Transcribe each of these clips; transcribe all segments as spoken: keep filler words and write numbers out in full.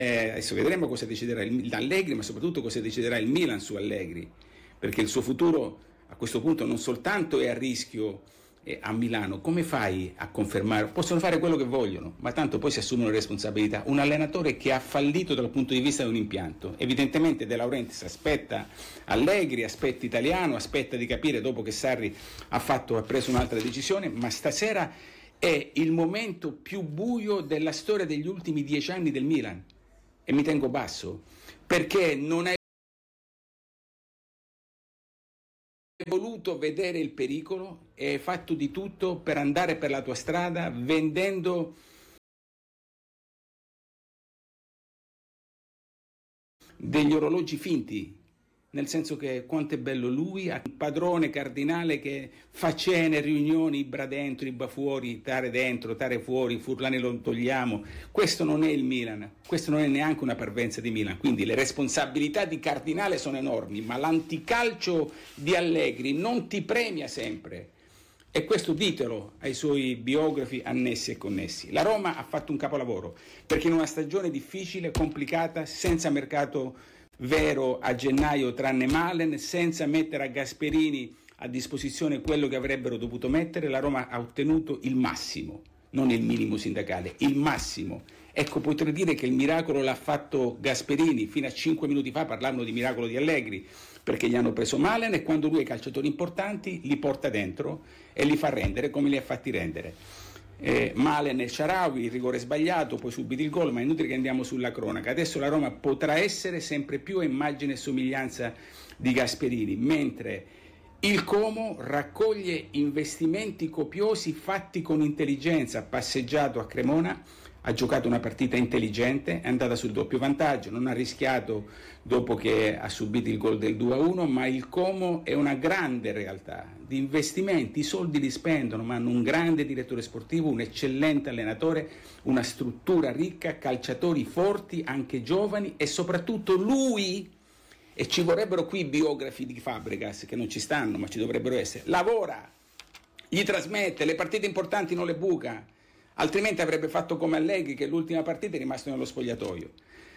Eh, adesso vedremo cosa deciderà il, Allegri, ma soprattutto cosa deciderà il Milan su Allegri, perché il suo futuro a questo punto non soltanto è a rischio eh, a Milano. Come fai a confermare? Possono fare quello che vogliono, ma tanto poi si assumono responsabilità. Un allenatore che ha fallito dal punto di vista di un impianto. Evidentemente De Laurentiis aspetta Allegri, aspetta Italiano, aspetta di capire dopo che Sarri ha, fatto, ha preso un'altra decisione, ma stasera è il momento più buio della storia degli ultimi dieci anni del Milan. E mi tengo basso, perché non hai voluto vedere il pericolo e hai fatto di tutto per andare per la tua strada vendendo degli orologi finti, nel senso che quanto è bello lui, ha un padrone cardinale che fa cene, riunioni, ibra dentro, ibra fuori, tare dentro, tare fuori, Furlani lo togliamo. Questo non è il Milan, questo non è neanche una parvenza di Milan, quindi le responsabilità di Cardinale sono enormi, ma l'anticalcio di Allegri non ti premia sempre. E questo ditelo ai suoi biografi annessi e connessi. La Roma ha fatto un capolavoro, perché in una stagione difficile, complicata, senza mercato vero a gennaio tranne Malen, senza mettere a Gasperini a disposizione quello che avrebbero dovuto mettere, la Roma ha ottenuto il massimo, non il minimo sindacale, il massimo. Ecco, potrei dire che il miracolo l'ha fatto Gasperini. Fino a cinque minuti fa parlavano di miracolo di Allegri, perché gli hanno preso Malen e quando lui ha i calciatori importanti li porta dentro e li fa rendere come li ha fatti rendere. Eh, Malen e Shaarawy, il rigore sbagliato, poi subito il gol, ma è inutile che andiamo sulla cronaca. Adesso la Roma potrà essere sempre più a immagine e somiglianza di Gasperini, mentre il Como raccoglie investimenti copiosi fatti con intelligenza, ha passeggiato a Cremona, ha giocato una partita intelligente, è andata sul doppio vantaggio, non ha rischiato dopo che ha subito il gol del due a uno, ma il Como è una grande realtà di investimenti, i soldi li spendono, ma hanno un grande direttore sportivo, un eccellente allenatore, una struttura ricca, calciatori forti, anche giovani, e soprattutto lui, e ci vorrebbero qui biografi di Fabregas, che non ci stanno, ma ci dovrebbero essere, lavora, gli trasmette, le partite importanti non le buca, altrimenti avrebbe fatto come Allegri, che l'ultima partita è rimasto nello spogliatoio.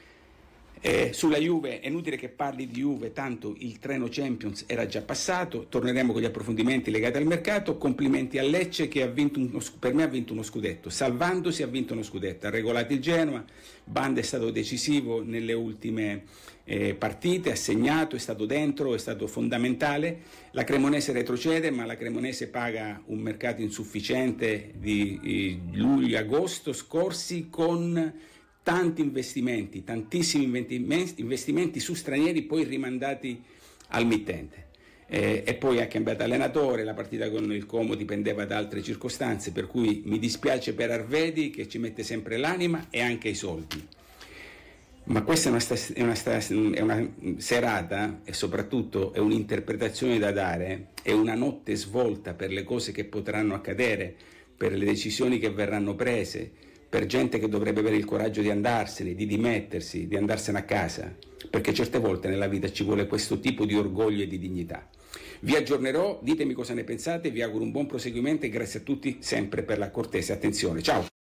Eh, sulla Juve è inutile che parli di Juve, tanto il treno Champions era già passato, torneremo con gli approfondimenti legati al mercato. Complimenti a Lecce che ha vinto uno, per me ha vinto uno scudetto, salvandosi ha vinto uno scudetto, ha regolato il Genoa, Banda è stato decisivo nelle ultime eh, partite, ha segnato, è stato dentro, è stato fondamentale. La Cremonese retrocede, ma la Cremonese paga un mercato insufficiente di eh, luglio-agosto scorsi, con tanti investimenti, tantissimi investimenti su stranieri poi rimandati al mittente. Eh, e poi ha cambiato allenatore, la partita con il Como dipendeva da altre circostanze, per cui mi dispiace per Arvedi che ci mette sempre l'anima e anche i soldi. Ma questa è una, sta- è, una sta- è una serata e soprattutto è un'interpretazione da dare, è una notte svolta per le cose che potranno accadere, per le decisioni che verranno prese, per gente che dovrebbe avere il coraggio di andarsene, di dimettersi, di andarsene a casa, perché certe volte nella vita ci vuole questo tipo di orgoglio e di dignità. Vi aggiornerò, ditemi cosa ne pensate, vi auguro un buon proseguimento e grazie a tutti sempre per la cortese attenzione. Ciao!